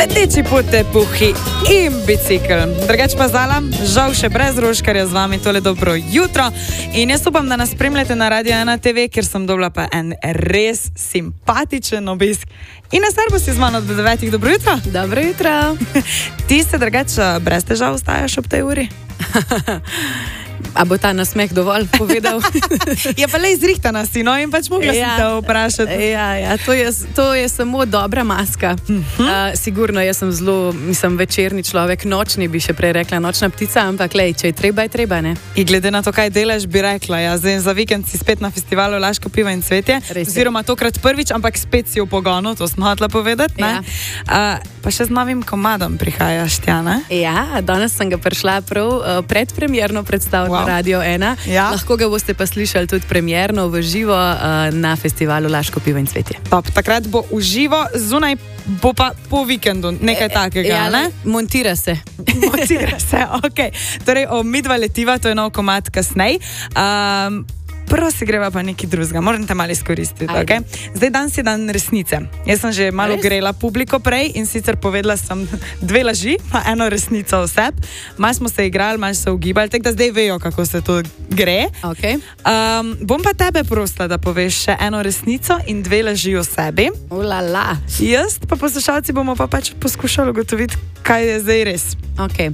leteči potepuhi in bicikl. Drugač pa Zala, žal še brez Roškarja z vami tole dobro jutro. In jaz upam, da nas spremljate na Radio 1 TV, kjer sem dobila pa en res simpatičen obisk. Ines Serbo si z mano do 9. Dobro jutro. Dobro jutro. Ti se drugač brez težav vstajaš ob tej uri? A bo ta nasmeh dovolj povedal? Je pa le izrihtana si, no, in pač mogla si te vprašati. Ja, to je samo dobra maska. Sigurno, jaz sem večerni človek, nočni bi še prej rekla, nočna ptica, ampak lej, če je treba, ne? In glede na to, kaj delaš, bi rekla, ja, zdaj za vikend si spet na festivalu Laško pivo in cvetje, oziroma tokrat prvič, ampak spet si v pogonu, to sem hotela povedati, ne? Ja. Pa še z novim komadom prihajaš, Tjana? Ja, danes sem ga prišla prav predpremierno predstavljati. Wow. Na Radio 1. Ja. Lahko ga boste pa slišali tudi premierno v živo na festivalu Laško pivo in cvetje. Top, takrat bo v živo, zunaj bo pa po vikendu nekaj takega, ne? Montira se. Montira se, ok. Torej, o midva letiva, to je nov komad kasnej. Prvo si greva pa nekaj drugega, moram te malo izkoristiti, ok? Zdaj danes je dan resnice. Jaz sem že malo grela publiko prej in sicer povedala sem 2 laži, pa eno resnico o sebi. Malo smo se igrali, malo se ugibali, tako da zdaj vejo, kako se to gre. Okay. Bom pa tebe prosila, da poveš še eno resnico in 2 laži o sebi. Ulala. Jaz pa poslušalci bomo pa pač poskušali ugotoviti, kaj je zdaj res. Ok.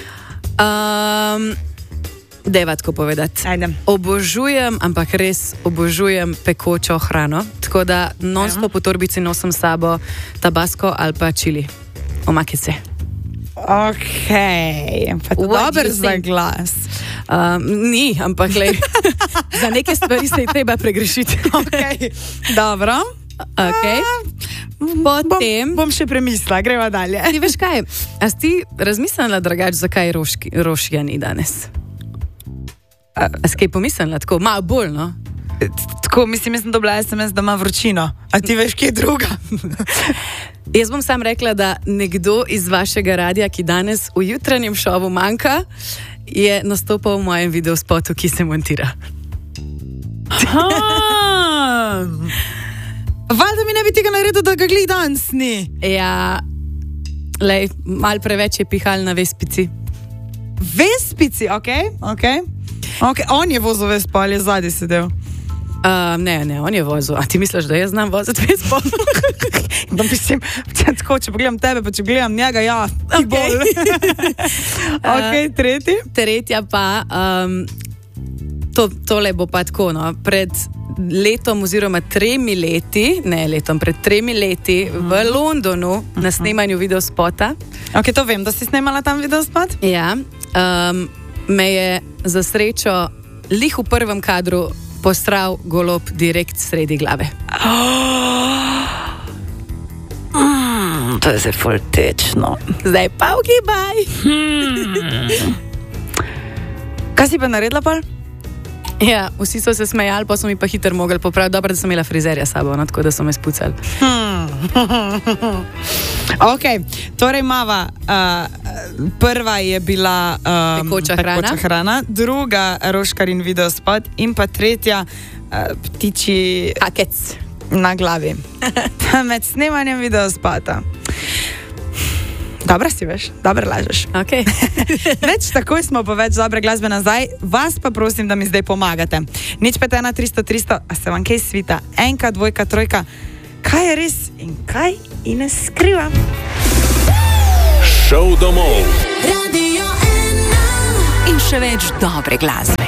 Dejva tako povedati. Ajde. Obožujem, ampak res obožujem pekočo hrano, tako da non-stop po torbici nosim s sabo tabasko ali pa čili, omakice. Ok, pa to dober za glas. Ni, ampak lej, za neke stvari se je treba pregrešiti. Ok, dobro. Okay. Potem bom še premislila, greva dalje. Ti veš kaj, a si ti razmislila drugače, zakaj roškja ni danes? A si kaj pomislila tako, malo bolj, no? Tako, mislim, sem dobila SMS, da ima vročino. A ti veš, kje je druga? Jaz bom sam rekla, da nekdo iz vašega radia, ki danes v jutranjem šovu manjka, je nastopal v mojem videospotu, ki se montira. Valjda mi ne bi tega naredil, da ga glih danes ni. Ja, lej, malo preveč je pihal na Vespici. Vespici, ok. On je vozil Vespo ali je zadnji sedel? Ne, on je vozil. A ti misliš, da jaz znam voziti Vespo? Da mislim, tako, če pogledam tebe, pa če gledam njega, ja, ti bolj. Ok, tretja pa, tole bo pa tako, no, pred letom oziroma 3 leti, pred 3 leti v Londonu na snemanju videospota. Ok, to vem, da si snemala tam videospot? Ja, me je za srečo lih v prvem kadru postral golob direkt sredi glave. To je zdaj ful tečno. Zdaj pa ugibaj. Kaj si pa naredila pol? Ja, vsi so se smejali, pa so mi pa hitro mogli popraviti. Dobro, da sem imela frizerja sabo, no, tako da so me spucali. Ok, torej mava, prva je bila pekoča hrana, druga Roškar in videospot in pa tretja ptiči hakec na glavi. Med snemanjem videospota. Dobro si veš, dobro lažeš. Ok. Več takoj smo pa več dobre glasbe nazaj. Vas pa prosim, da mi zdaj pomagate. 051 300 300, a se vam kaj svita? 1, 2, 3. Kaj je res in kaj Ines skriva? Šov domov. Radio 1 in še več dobre glasbe.